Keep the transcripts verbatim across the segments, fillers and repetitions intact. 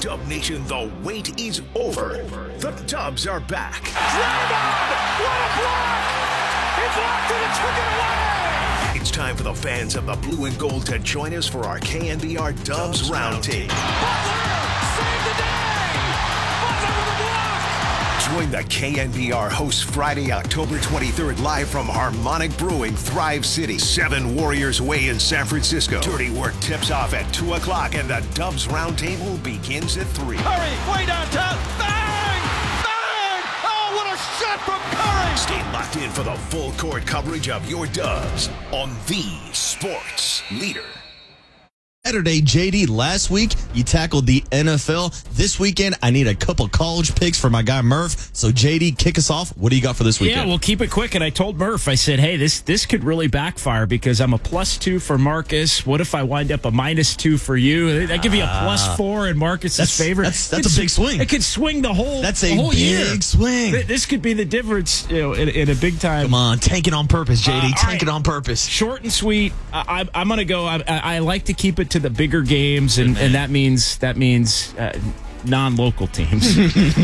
Dub Nation, the wait is over. The Dubs are back. Draymond! What a block! He blocked it and took it away! It's time for the fans of the blue and gold to join us for our K N B R Dubs Roundtable. Butler! Save the day! Butler with a block! Join the K N B R hosts Friday, October twenty-third, live from Harmonic Brewing, Thrive City, seven Warriors Way in San Francisco. Dirty Work tips off at two o'clock, and the Dubs Roundtable begins at three. Curry, way downtown. Bang! Bang! Oh, what a shot from Curry! Stay locked in for the full court coverage of your Dubs on the Sports Leader. Saturday, J D, last week you tackled the N F L. This weekend, I need a couple college picks for my guy Murph. So, J D, kick us off. What do you got for this weekend? Yeah, we'll keep it quick. And I told Murph, I said, hey, this this could really backfire because I'm a plus two for Marcus. What if I wind up a minus two for you? I give you a plus four in Marcus's that's, favor. That's, that's a big swing. It could swing the whole That's a the whole big year. swing. This could be the difference, you know, in, in a big time. Come on, tank it on purpose, J D. Uh, tank right. it on purpose. Short and sweet. I, I, I'm going to go. I, I like to keep it to the bigger games. And, and that means that means uh, non-local teams.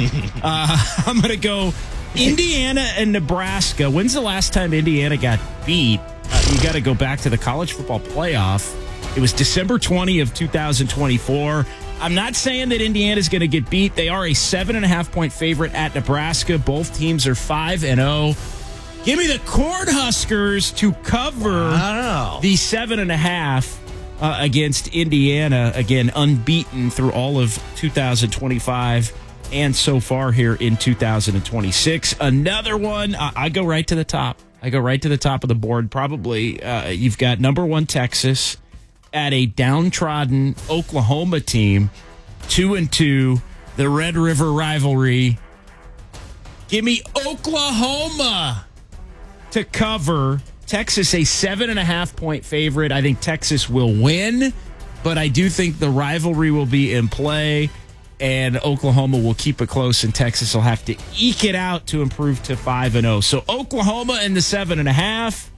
uh, I'm going to go Indiana and Nebraska. When's the last time Indiana got beat? Uh, you got to go back to the college football playoff. It was December twentieth of two thousand twenty-four. I'm not saying that Indiana's going to get beat. They are a seven and a half point favorite at Nebraska. Both teams are five and zero. Give me the Cornhuskers to cover Wow. the seven and a half. Uh, against Indiana, again, unbeaten through all of two thousand twenty-five and so far here in two thousand twenty-six. Another one, I, I go right to the top. I go right to the top of the board. Probably uh, you've got number one Texas at a downtrodden Oklahoma team, two and two, the Red River rivalry. Give me Oklahoma to cover. Texas, a seven and a half point favorite. I think Texas will win, but I do think the rivalry will be in play, and Oklahoma will keep it close, and Texas will have to eke it out to improve to five and zero. So Oklahoma and the seven and a half,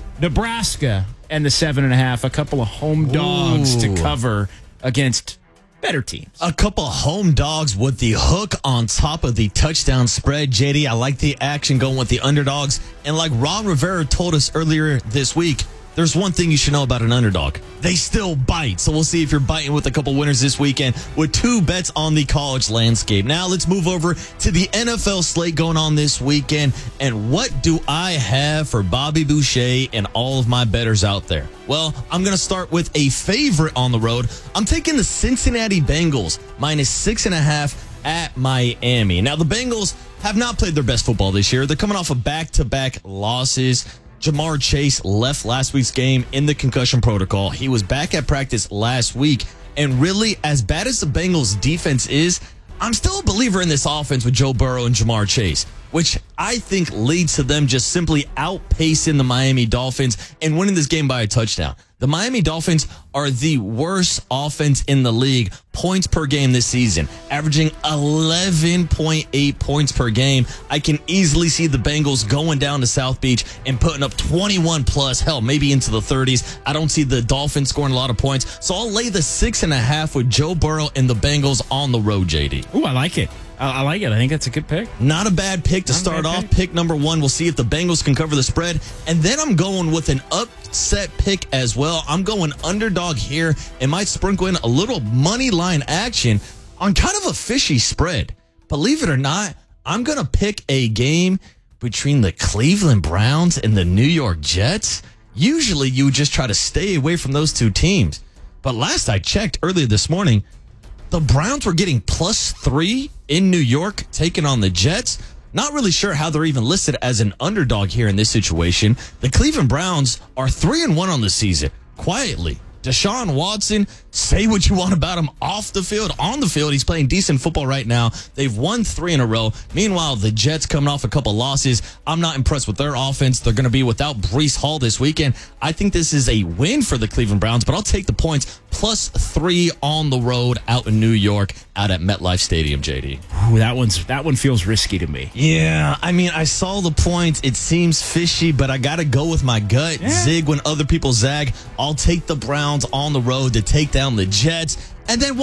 Nebraska and the seven and a half. A couple of home dogs Ooh. to cover against better teams. A couple home dogs with the hook on top of the touchdown spread. J D, I like the action going with the underdogs. And like Ron Rivera told us earlier this week, there's one thing you should know about an underdog. They still bite. So we'll see if you're biting with a couple winners this weekend with two bets on the college landscape. Now let's move over to the N F L slate going on this weekend. And what do I have for Bobby Boucher and all of my bettors out there? Well, I'm going to start with a favorite on the road. I'm taking the Cincinnati Bengals minus six and a half at Miami. Now the Bengals have not played their best football this year. They're coming off of back-to-back losses. Jamar Chase left last week's game in the concussion protocol. He was back at practice last week. And really, as bad as the Bengals defense is, I'm still a believer in this offense with Joe Burrow and Jamar Chase, which I think leads to them just simply outpacing the Miami Dolphins and winning this game by a touchdown. The Miami Dolphins are the worst offense in the league, points per game this season, averaging eleven point eight points per game. I can easily see the Bengals going down to South Beach and putting up twenty-one plus, hell, maybe into the thirties. I don't see the Dolphins scoring a lot of points, so I'll lay the six and a half with Joe Burrow and the Bengals on the road, J D. Ooh, I like it. I like it. I think that's a good pick. Not a bad pick to Not start off. Pick. pick number one. We'll see if the Bengals can cover the spread. And then I'm going with an upset pick as well. I'm going underdog here and might sprinkle in a little money line action on kind of a fishy spread. Believe it or not, I'm going to pick a game between the Cleveland Browns and the New York Jets. Usually you would just try to stay away from those two teams. But last I checked earlier this morning, the Browns were getting plus three in New York, taking on the Jets. Not really sure how they're even listed as an underdog here in this situation. The Cleveland Browns are three and one on the season, quietly. Deshaun Watson, say what you want about him off the field. On the field, he's playing decent football right now. They've won three in a row. Meanwhile, the Jets coming off a couple losses. I'm not impressed with their offense. They're going to be without Breece Hall this weekend. I think this is a win for the Cleveland Browns, but I'll take the points plus three on the road out in New York out at MetLife Stadium, J D. Ooh, that one's that one feels risky to me. Yeah, I mean, I saw the points. It seems fishy, but I got to go with my gut. Yeah. Zig when other people zag. I'll take the Browns on the road to take down the Jets. And then